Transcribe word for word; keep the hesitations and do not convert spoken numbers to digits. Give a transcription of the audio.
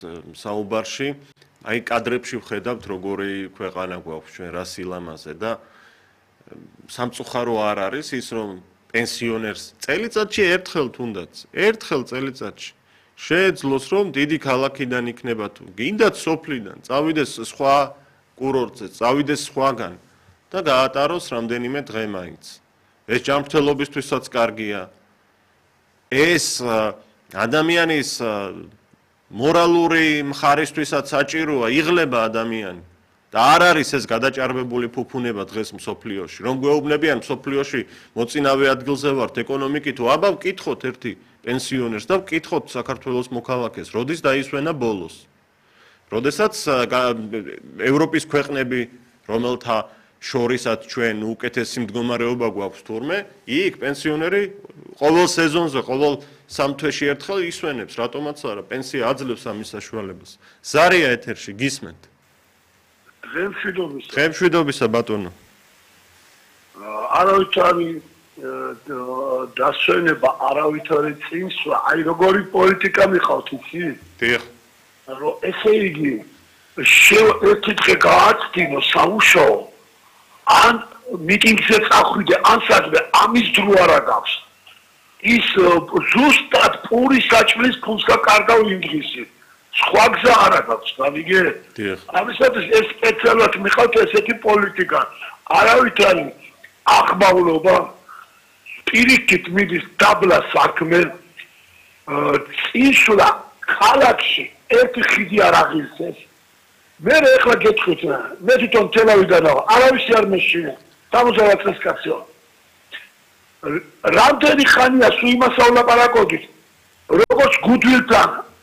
საუბარში, აი კადრებში ვხედავთ როგორი ქვეყანა გვაქვს ჩვენ რა სილამაზე და სამწუხარო არ არის ის რომ პენსიონერს წელიწადში ერთხელ თუნდაც, ერთხელ წელიწადში შეეძლოს რომ დიდი ქალაქიდან იქნება თუ გინდათ სოფლიდან, წავიდეს სხვა კურორტზე, წავიდეს სხვაგან და გაატაროს რამდენიმე დღე მაინც. ეს ჯანმრთელობისთვისაც კარგია. ეს ადამიანის მორალური მხარისთვისაც საჭიროა, იღლება ადამიანი. და არ არის ეს გადაჭარბებული ფუფუნება დღეს მსოფლიოში. რომ გვეუბნებიან მსოფლიოში მოწინავე ადგილზე ვართ ეკონომიკით, აბა ვკითხოთ ერთი პენსიონერს და ვკითხოთ საქართველოს მოქალაქეს, როდის დაისვენა ბოლოს. როდესაც ევროპის ქვეყნები, რომელთა შორისაც ჩვენ უკეთესი მდგომარეობა გვაქვს თურმე, იქ პენსიონერი ყოველ სეზონზე, ყოველ სამ თვეში ერთხელ ისვენებს, რატომაც არა, პენსია აძლევს ამის საშუალებას. ზარია ეთერში, გისმენთ. დღემშვიდობისა. დღემშვიდობისა ბატონო. არავითარი დასვენება, არავითარი წინსვლა, აი როგორი პოლიტიკა მიყავთ იცი? დიახ. რომ ესე იგი ერთი დღე გააცდინო სამუშაო, ან მიტინგზე წახვიდე, ან სადმე ამის დრო არ აქვს. ის ზუსტად პური საჭმლის ფულს გაკარგავ იმ დღისით. სხვა გზა არ აქვს, გავიგე? ამისათვის ეს სპეციალურად მიყავთ ესეთი პოლიტიკა. არავითარი ახმავლობა, პირიქით მიდის დაბლა საქმე, წინსვლა ქალაქში ერთი ხიდი არ აღიზეს. მე ეხლა გეტყვით, მე თვითონ თელავიდანაა, არავისი არ მეშინა. სამოცდაათ წელს კაცია. რამდენი ხანია სულ იმას ავლაპარაკობთ, როგორც გუდვილთან